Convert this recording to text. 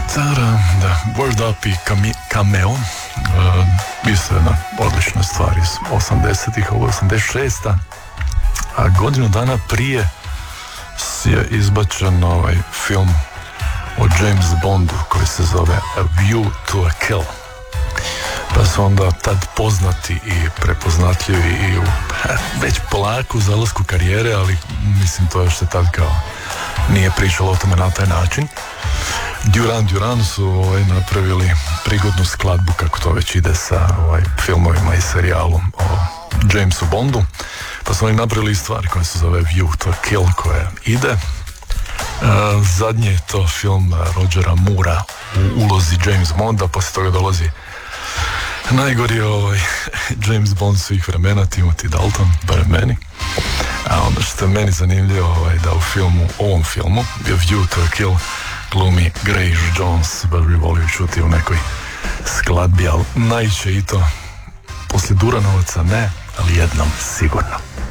Da, Word Up i Cameo, isto jedna odlična stvar iz 80-ih, ovo 86-a, a godinu dana prije je izbačen ovaj film o James Bondu koji se zove A View to a Kill, pa su onda tad poznati i prepoznatljivi i u već polako zalasku karijere, ali mislim to još se tad kao nije pričalo o tome na taj način. Duran su napravili prigodnu skladbu, kako to već ide sa filmovima i serijalom o Jamesu Bondu, pa su oni napravili stvari koja se zove View to a Kill, koja ide. Zadnji je to film Rogera Moora u ulozi James Bonda, poslije toga dolazi najgori James Bond svih vremena, Timothy Dalton, bar meni. A ono što je meni zanimljivo da u ovom filmu View to a Kill glumi Grace Jones, baš bi volio čuti u nekoj skladbi, ali najče i to poslije Duranovaca ne, ali jednom sigurno.